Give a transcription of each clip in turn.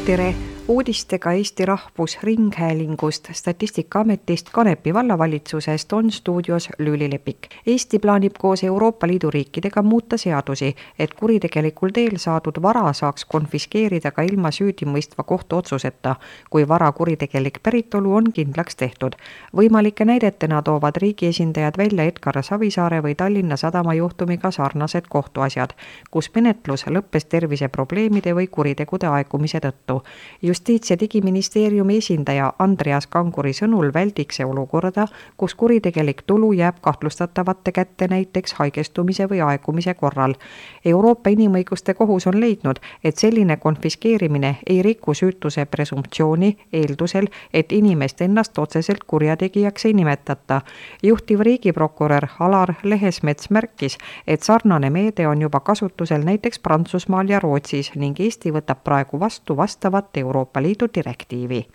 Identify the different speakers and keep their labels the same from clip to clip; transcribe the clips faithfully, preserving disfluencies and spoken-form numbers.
Speaker 1: Tere! Uudistega Eesti Rahvusringhäälingust, Statistikaametist, Kanepi vallavalitsusest on stuudios Lüüli Lepik. Eesti plaanib koos Euroopa Liidu riikidega muuta seadusi, et kuritegelikul teel saadud vara saaks konfiskeerida ka ilma süüdimõistva kohtuotsuseta, kui vara kuritegelik päritolu on kindlaks tehtud. Võimalike näidetena toovad riigi esindajad välja Edgar Savisaare või Tallinna Sadama juhtumiga sarnased kohtuasjad, kus menetlus lõppes terviseprobleemide või kuritegude aegumise tõttu. Justiits- ja digiministeeriumi esindaja Andreas Kanguri sõnul väldiks see olukorda, kus kuritegelik tulu jääb kahtlustatavate kätte näiteks haigestumise või aegumise korral. Euroopa Inimõiguste Kohus on leidnud, et selline konfiskeerimine ei riku süütuse presumptsiooni eeldusel, et inimest ennast otseselt kurjategijaks ei nimetata. Juhtiv riigiprokurör Alar Lehesmets märkis, et sarnane meede on juba kasutusel näiteks Prantsusmaal ja Rootsis ning Eesti võtab praegu vastu vastavat Euroopa Liidu direktiivi.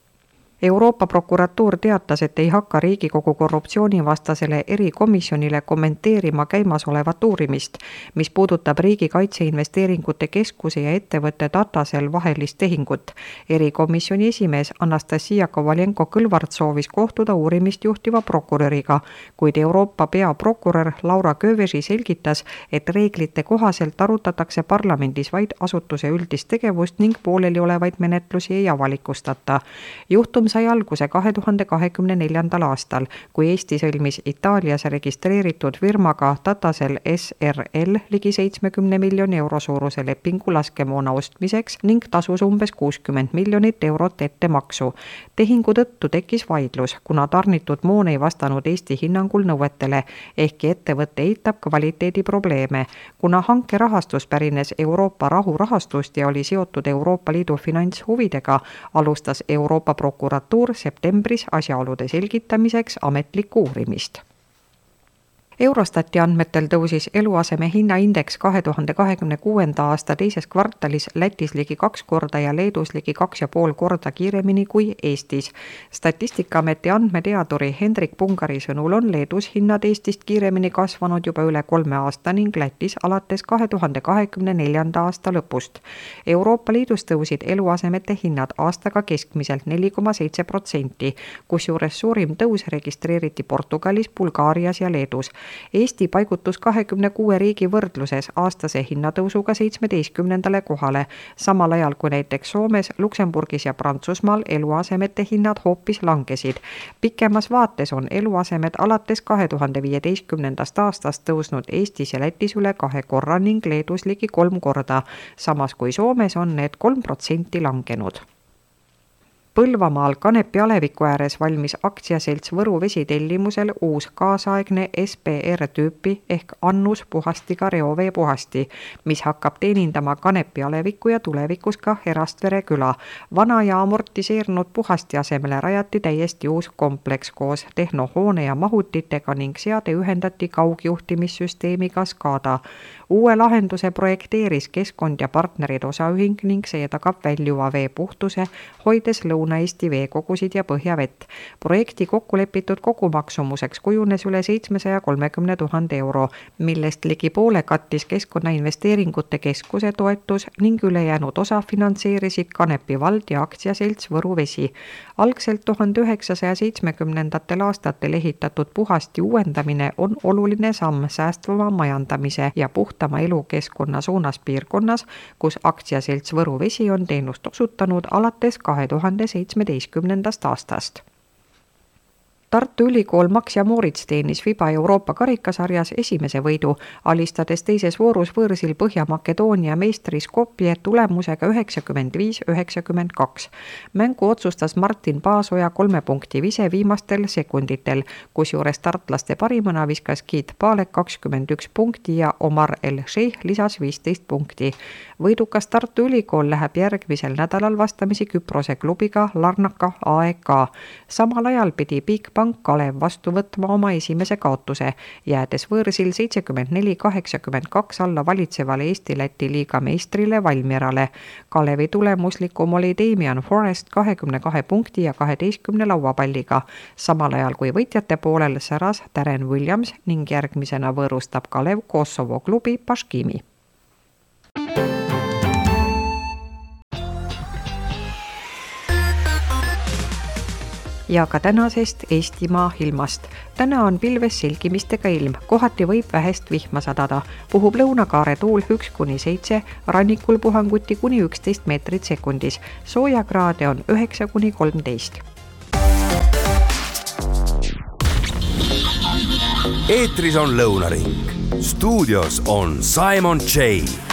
Speaker 1: Euroopa prokuratuur teatas, et ei hakka Riigikogu korruptsioonivastasele erikomisjonile kommenteerima käimasolevat uurimist, mis puudutab Riigikaitse Investeeringute Keskuse ja ettevõtte Datasel vahelist tehingut. Erikomisjoni esimees Anastasia Kovalenko-Kõlvart soovis kohtuda uurimist juhtiva prokuröriga, kuid Euroopa peaprokurör Laura Kövesi selgitas, et reeglite kohaselt arutatakse parlamendis vaid asutuse üldist tegevust ning pooleli olevaid menetlusi ei avalikustata. Juhtum sai alguse kahe tuhande kahekümne neljandal aastal, kui Eesti sõlmis Itaalias registreeritud firmaga Datasel S R L ligi seitsmekümne miljoni euro suuruse lepingu laskemoona ostmiseks ning tasus umbes kuuskümmend miljonit eurot ettemaksu. Tehingu tõttu tekkis vaidlus, kuna tarnitud moon ei vastanud Eesti hinnangul nõuetele, ehkki ettevõtte eitab kvaliteedi probleeme. Kuna hanke rahastus pärines Euroopa rahurahastust ja oli seotud Euroopa Liidu finantshuvidega, alustas Euroopa prokuratuur septembris asjaolude selgitamiseks ametlikku uurimist. Eurostati andmetel tõusis eluaseme hinnaindeks kahe tuhande kahekümne kuuenda aasta teises kvartalis Lätis ligi kaks korda ja Leedus ligi kaks ja pool korda kiiremini kui Eestis. Statistikaameti andmeteaduri Hendrik Pungari sõnul on Leedus hinnad Eestist kiiremini kasvanud juba üle kolme aasta ning Lätis alates kahe tuhande kahekümne neljanda aasta lõpust. Euroopa Liidus tõusid eluasemete hinnad aastaga keskmiselt neli koma seitse protsenti, kusjuures suurim tõus registreeriti Portugalis, Bulgaarias ja Leedus. Eesti paigutus kahekümne kuue riigi võrdluses aastase hinnatõusuga seitsmeteistkümnendale kohale, samal ajal kui näiteks Soomes, Luksemburgis ja Prantsusmaal eluasemete hinnad hoopis langesid. Pikemas vaates on eluasemed alates kahe tuhande viieteistkümnendast aastast tõusnud Eestis ja Lätis üle kahe korra ning Leedus ligi kolm korda, samas kui Soomes on need kolm protsenti langenud. Põlvamaal Kanepi aleviku ääres valmis aktsiaselts Võru Vesi tellimusel uus kaasaegne S P R-tüüpi ehk Annus puhastiga reoveepuhasti, mis hakkab teenindama Kanepi aleviku ja tulevikus ka Erastvere küla. Vana ja amortiseerunud puhasti asemele rajati täiesti uus kompleks koos tehnohoone ja mahutitega ning seade ühendati kaugjuhtimissüsteemiga SCADA. Uue lahenduse projekteeris keskkond ja partnerid osaühing ning see tagab väljuva vee puhtuse, hoides Lõuna-Eesti veekogusid ja põhjavett. Projekti kokkulepitud kogumaksumuseks kujunes üle seitsmesaja kolmekümne tuhande euro, millest ligi poole kattis Keskkonnainvesteeringute Keskuse toetus ning ülejäänud osa finantseerisid Kanepi vald ja aktsiaselts Võru Vesi. Algselt tuhande üheksasaja seitsmekümnendatel aastatel ehitatud puhasti uuendamine on oluline samm säästvama majandamise ja puhtama elukeskkonna suunas piirkonnas, kus aktsiaselts Võru Vesi on teenust osutanud alates kahe tuhande seitsmeteistkümnendast aastast. Tartu Ülikool Max ja Moritz teenis FIBA Euroopa karikasarjas esimese võidu, alistades teises voorus võõrsil Põhja-Makedoonia meistri Skopje tulemusega üheksakümmend viis üheksakümmend kaks. Mängu otsustas Martin Paasoja kolme punkti vise viimastel sekunditel, kusjuures tartlaste parimana viskas Kiit Paalek kakskümmend üks punkti ja Omar El-Sheikh lisas viisteist punkti. Võidukas Tartu Ülikool läheb järgmisel nädalal vastamisi Küprose klubiga Larnaka A E K. Samal ajal pidi Bigbank Kalev vastu võtma oma esimese kaotuse, jäädes võõrsil seitsekümmend neli kaheksakümmend kaks alla valitsevale Eesti-Läti liiga meistrile Valmierale. Kalevi tulemuslikum oli Damian Forrest kahekümne kahe punkti ja kaheteistkümne lauapalliga, samal ajal kui võitjate poolel säras Darren Williams ning järgmisena võõrustab Kalev Kosovo klubi Paškimi. ja ka tänasest Eestimaa ilmast. Täna on pilves selgimistega ilm, kohati võib vähest vihma sadada. Puhub lõunakaare tuul üks kuni seitse, rannikul puhanguti kuni üksteist meetrit sekundis. Soojakraade on üheksa kuni kolmteist.
Speaker 2: Eetris on Lõunaring. Stuudios on Simon J.